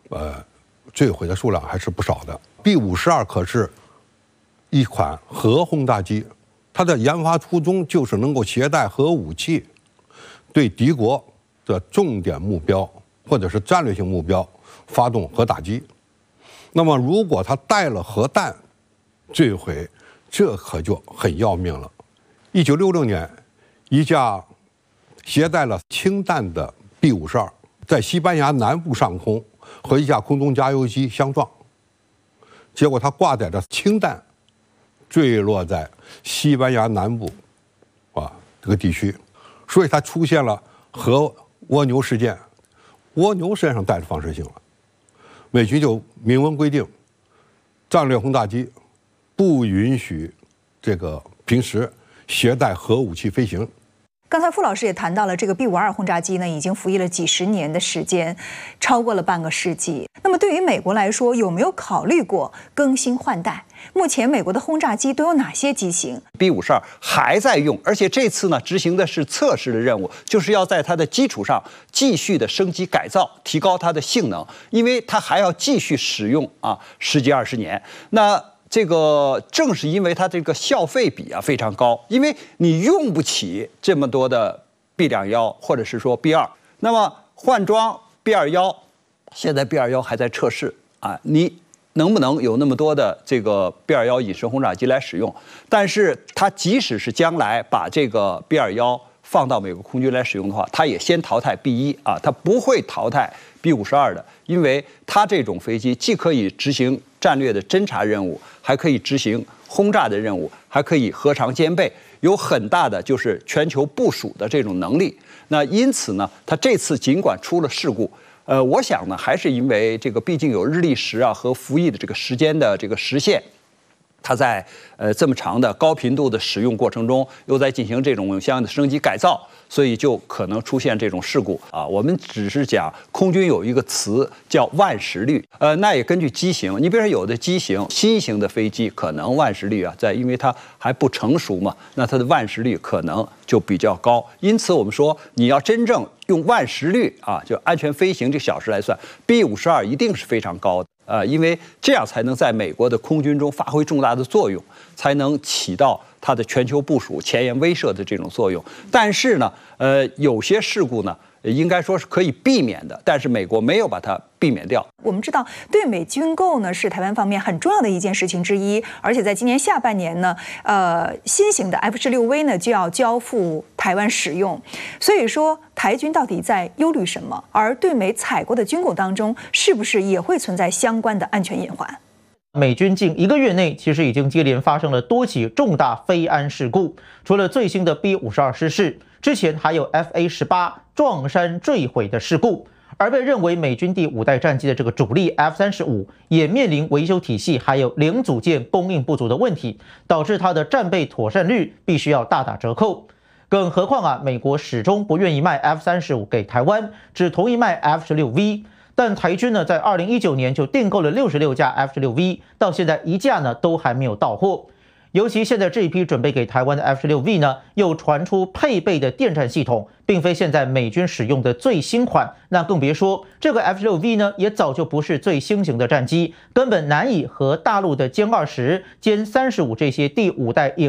坠毁的数量还是不少的。B-52可是一款核轰炸机，它的研发初衷就是能够携带核武器，对敌国的重点目标或者是战略性目标发动核打击。那么，如果它带了核弹坠毁，这可就很要命了。1966年，一架携带了氢弹的 B-52在西班牙南部上空和一架空中加油机相撞，结果它挂载着氢弹坠落在西班牙南部这个地区，所以它出现了核蜗牛事件。蜗牛身上带着放射性了，美军就明文规定，战略轰炸机不允许这个平时携带核武器飞行。 刚才傅老师也谈到了，这个 B-52轰炸机呢，已经服役了几十年的时间，超过了半个世纪。那么对于美国来说，有没有考虑过更新换代？目前美国的轰炸机都有哪些机型 ？B-52还在用，而且这次呢执行的是测试的任务，就是要在它的基础上继续的升级改造，提高它的性能，因为它还要继续使用10几20年。那这个正是因为它这个效费比非常高，因为你用不起这么多的 B-21或者是说 B-2，那么换装 B-21，现在 B-21还在测试你能不能有那么多的这个 B-21隐身轰炸机来使用？但是它即使是将来把这个 B-21放到美国空军来使用的话，它也先淘汰 B-1它不会淘汰 B-52的，因为它这种飞机既可以执行战略的侦察任务，还可以执行轰炸的任务，还可以核常兼备，有很大的就是全球部署的这种能力。那因此呢，它这次尽管出了事故，我想呢，还是因为这个毕竟有日历时和服役的这个时间的这个时限。它在这么长的高频度的使用过程中，又在进行这种相应的升级改造，所以就可能出现这种事故我们只是讲空军有一个词叫万时率，那也根据机型，你比如说有的机型新型的飞机可能万时率因为它还不成熟嘛，那它的万时率可能就比较高。因此我们说你要真正用万时率就安全飞行这小时来算 ，B-52一定是非常高的。因为这样才能在美国的空军中发挥重大的作用，才能起到它的全球部署、前沿威慑的这种作用。但是呢，有些事故呢，应该说是可以避免的，但是美国没有把它避免掉。 我们知道，对美军购呢是台湾方面很重要的一件事情之一，而且在今年下半年呢，新型的 F-16V 呢就要交付台湾使用。所以说，台军到底在忧虑什么？而对美采购的军购当中，是不是也会存在相关的安全隐患？ 美军近1个月内，其实已经接连发生了多起重大飞安事故，除了最新的 B-52失事，之前还有 FA-18撞山坠毁的事故。而被认为美军第5代战机的这个主力 F-35也面临维修体系还有零组件供应不足的问题，导致它的战备妥善率必须要大打折扣。更何况美国始终不愿意卖 F-35给台湾，只同意卖 F-16V。但台军呢，在2019年就订购了66架 F-16V， 到现在1架呢都还没有到货。尤其现在这一批准备给台湾的 F-16V 呢，又传出配备的电战系统并非现在美军使用的最新款，那更别说这个 F-16V 呢，也早就不是最新型的战机，根本难以和大陆的歼20、歼35这些第5代